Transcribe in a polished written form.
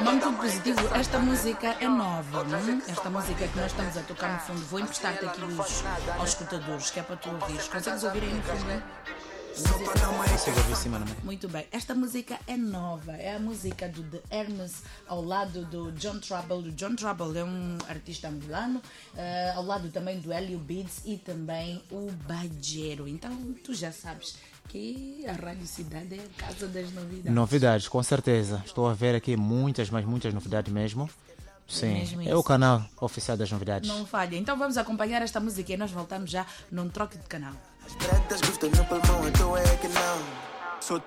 Muito positivo. Esta música é nova, não? Esta música que nós estamos a tocar no fundo. Vou emprestar-te aqui aos escutadores, que é para tu ouvires. Consegues ouvir aí no fundo? Consigo ouvir sim, mano. Muito bem. Esta música é nova. É a música do The Hermes ao lado do John Trouble. O John Trouble é um artista angolano, ao lado também do Hélio Beats e também o Bajero. Então tu já sabes que a Rádio Cidade é a casa das novidades. Novidades, com certeza. Estou a ver aqui muitas novidades mesmo. Sim, mesmo é isso. o canal oficial das novidades. Não falha. Então vamos acompanhar esta música e nós voltamos já num troque de canal. As pretas gostam no pulmão, então é que não.